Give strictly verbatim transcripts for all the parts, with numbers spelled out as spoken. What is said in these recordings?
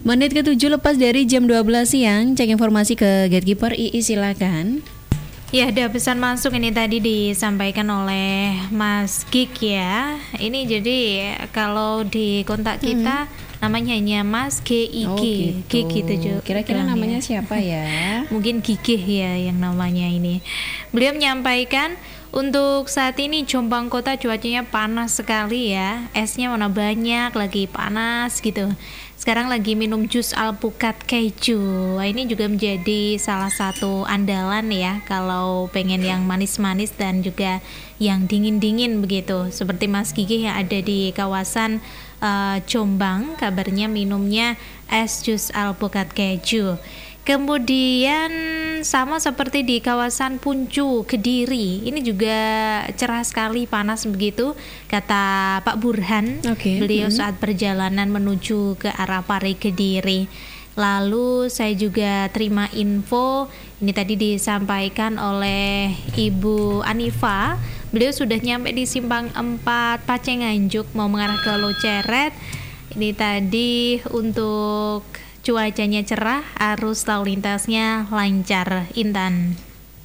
Menit ketujuh lepas dari jam dua belas siang. Cek informasi ke Gatekeeper. Ii silakan. Ya, ada pesan masuk ini tadi disampaikan oleh Mas Gik ya. Ini jadi kalau di kontak kita hmm. namanya hanya Mas G I G. Oh, gitu. Gik gitu juga. Kira-kira namanya ya. Siapa ya? Mungkin Gigih ya yang namanya ini. Beliau menyampaikan untuk saat ini Jombang Kota cuacanya panas sekali ya. Esnya mana banyak, lagi panas gitu. Sekarang lagi minum jus alpukat keju. Wah, ini juga menjadi salah satu andalan ya kalau pengen yang manis-manis dan juga yang dingin-dingin begitu. Seperti Mas Gigi yang ada di kawasan uh, Jombang, kabarnya minumnya es jus alpukat keju. Kemudian sama seperti di kawasan Puncu, Kediri, ini juga cerah sekali, panas begitu, kata Pak Burhan. Okay. Beliau hmm. saat perjalanan menuju ke arah Pari Kediri. Lalu saya juga terima info, ini tadi disampaikan oleh Ibu Anifa. Beliau sudah nyampe di Simpang empat Pacenganjuk, mau mengarah ke Loceret. Ini tadi untuk cuacanya cerah, arus lalu lintasnya lancar. Intan.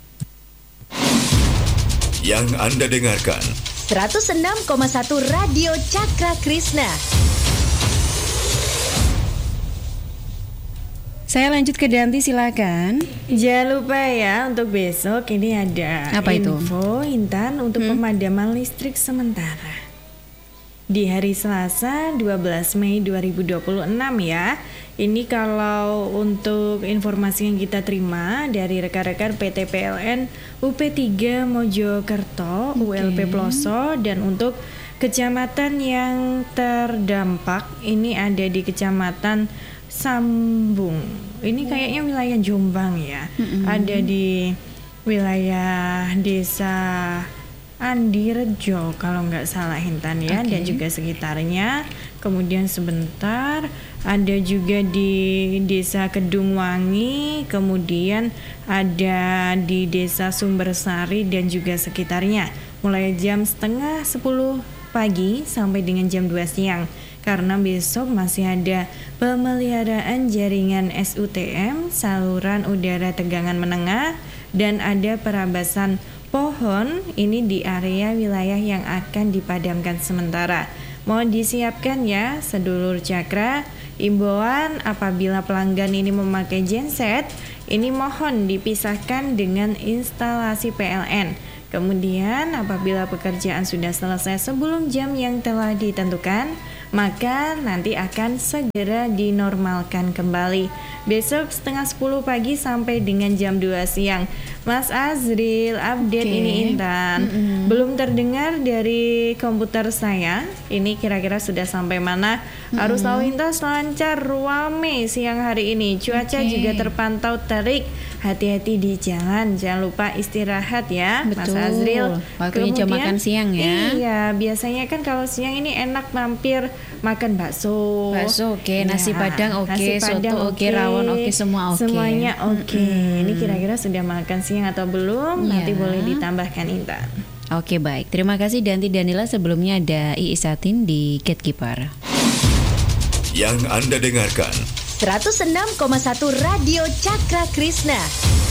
Yang Anda dengarkan seratus enam koma satu Radio Cakra Krishna. Saya lanjut ke Danti, silakan. Jangan lupa ya, untuk besok ini ada apa info itu? Intan untuk hmm? pemadaman listrik sementara di hari Selasa dua belas Mei dua ribu dua puluh enam ya. Ini kalau untuk informasi yang kita terima dari rekan-rekan P T P L N U P tiga Mojokerto, okay. U L P Ploso, dan untuk kecamatan yang terdampak ini ada di Kecamatan Sambung. Ini kayaknya wilayah Jombang ya. Mm-hmm. Ada di wilayah desa Andi Rejo kalau nggak salah Intan ya, okay. dan juga sekitarnya. Kemudian sebentar ada juga di desa Kedungwangi, kemudian ada di desa Sumbersari dan juga sekitarnya. Mulai jam setengah sepuluh pagi sampai dengan jam dua siang. Karena besok masih ada pemeliharaan jaringan S U T M, saluran udara tegangan menengah, dan ada perabasan pohon ini di area wilayah yang akan dipadamkan sementara. Mohon disiapkan ya sedulur Cakra. Imbauan apabila pelanggan ini memakai genset, ini mohon dipisahkan dengan instalasi P L N. Kemudian apabila pekerjaan sudah selesai sebelum jam yang telah ditentukan, maka nanti akan segera dinormalkan kembali. Besok setengah sepuluh pagi sampai dengan jam dua siang. Mas Azril, update okay. ini Intan. Mm-hmm. Belum terdengar dari komputer saya. Ini kira-kira sudah sampai mana? Mm-hmm. Arus lalu lintas lancar, rame siang hari ini. Cuaca okay. juga terpantau terik. Hati-hati di jalan. Jangan lupa istirahat ya. Betul. Mas Azril. Waktunya jam makan siang ya. Iya, biasanya kan kalau siang ini enak mampir makan bakso. Bakso oke, okay. ya, nasi padang oke, okay. soto oke, okay. rawon oke, okay. semua oke. Okay. Semuanya oke. Okay. Mm-hmm. Ini kira-kira sudah makan siang atau belum? Yeah. Nanti boleh ditambahkan Intan. Oke, okay, baik. Terima kasih Danti Danila. Sebelumnya ada Ii Satin di Gatekeeper. Yang Anda dengarkan seratus enam koma satu Radio Cakra Krishna.